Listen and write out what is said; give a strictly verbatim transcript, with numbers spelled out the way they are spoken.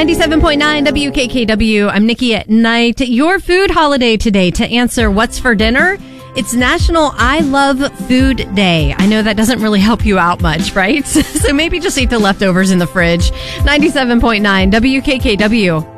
ninety-seven point nine W K K W. I'm Nikki at Night. Your food holiday today to answer what's for dinner. It's National I Love Food Day. I know that doesn't really help you out much, right? So maybe just eat the leftovers in the fridge. ninety-seven point nine W K K W.